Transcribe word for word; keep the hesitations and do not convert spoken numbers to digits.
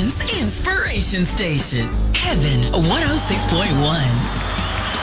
Heaven's Inspiration Station. Heaven one oh six point one.